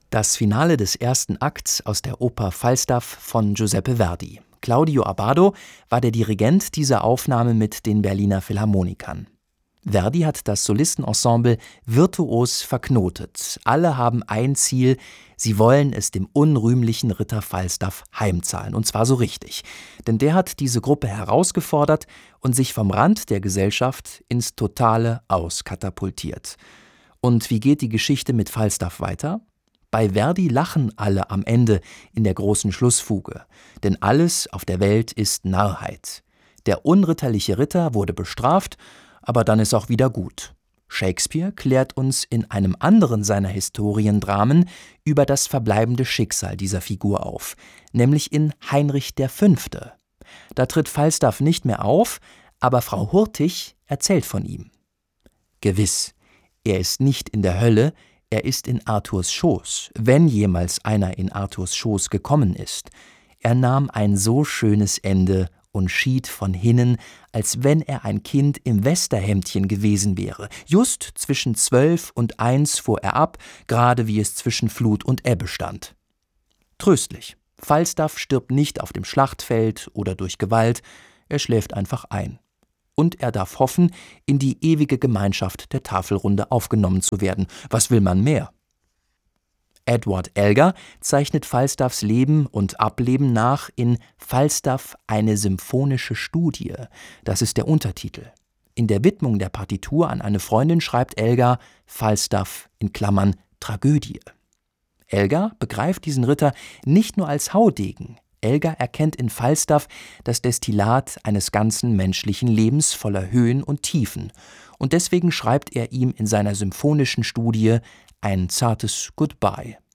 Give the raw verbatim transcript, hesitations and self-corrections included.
Das Finale des ersten Akts aus der Oper Falstaff von Giuseppe Verdi. Claudio Abbado war der Dirigent dieser Aufnahme mit den Berliner Philharmonikern. Verdi hat das Solistenensemble virtuos verknotet. Alle haben ein Ziel: Sie wollen es dem unrühmlichen Ritter Falstaff heimzahlen, und zwar so richtig. Denn der hat diese Gruppe herausgefordert und sich vom Rand der Gesellschaft ins totale Aus katapultiert. Und wie geht die Geschichte mit Falstaff weiter? Bei Verdi lachen alle am Ende in der großen Schlussfuge, denn alles auf der Welt ist Narrheit. Der unritterliche Ritter wurde bestraft, aber dann ist auch wieder gut. Shakespeare klärt uns in einem anderen seiner Historiendramen über das verbleibende Schicksal dieser Figur auf, nämlich in Heinrich der Fünfte. Da tritt Falstaff nicht mehr auf, aber Frau Hurtig erzählt von ihm. Gewiss, er ist nicht in der Hölle, er ist in Arthurs Schoß, wenn jemals einer in Arthurs Schoß gekommen ist. Er nahm ein so schönes Ende und schied von hinnen, als wenn er ein Kind im Westerhemdchen gewesen wäre. Just zwischen zwölf und eins fuhr er ab, gerade wie es zwischen Flut und Ebbe stand. Tröstlich, Falstaff stirbt nicht auf dem Schlachtfeld oder durch Gewalt, er schläft einfach ein. Und er darf hoffen, in die ewige Gemeinschaft der Tafelrunde aufgenommen zu werden. Was will man mehr? Edward Elgar zeichnet Falstaffs Leben und Ableben nach in »Falstaff, eine symphonische Studie«. Das ist der Untertitel. In der Widmung der Partitur an eine Freundin schreibt Elgar Falstaff in Klammern Tragödie. Elgar begreift diesen Ritter nicht nur als Haudegen. Elgar erkennt in Falstaff das Destillat eines ganzen menschlichen Lebens voller Höhen und Tiefen. Und deswegen schreibt er ihm in seiner symphonischen Studie ein zartes Goodbye.